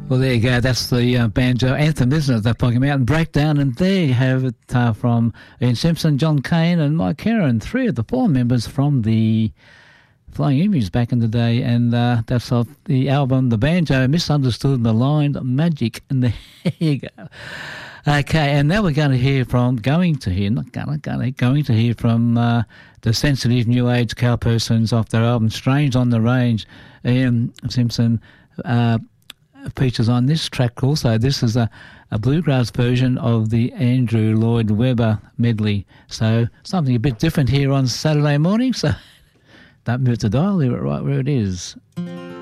Well, there you go. That's the banjo anthem, isn't it? The Pocky Mountain Breakdown. And there you have it from Ian Simpson, John Cain and Mike Heron, three of the four members from the Flying Emus back in the day. And that's off the album The Banjo Misunderstood, Maligned Magic. And there you go. Okay, and now we're going to hear from the sensitive new age cowpersons off their album Strange on the Range. Ian Simpson features on this track also. This is a bluegrass version of the Andrew Lloyd Webber medley. So something a bit different here on Saturday morning. So don't move the dial, leave it right where it is.